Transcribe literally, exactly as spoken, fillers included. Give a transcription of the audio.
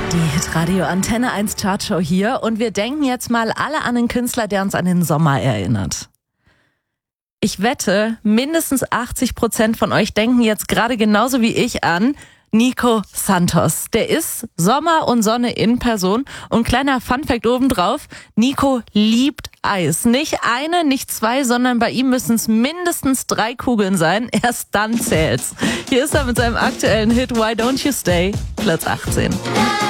Die Hitradio Antenne eins Chartshow hier und wir denken jetzt mal alle an einen Künstler, der uns an den Sommer erinnert. Ich wette, mindestens achtzig Prozent von euch denken jetzt gerade genauso wie ich an Nico Santos. Der ist Sommer und Sonne in Person. Und kleiner Funfact obendrauf, Nico liebt Eis. Nicht eine, nicht zwei, sondern bei ihm müssen es mindestens drei Kugeln sein. Erst dann zählt's. Hier ist er mit seinem aktuellen Hit Why Don't You Stay, Platz achtzehn.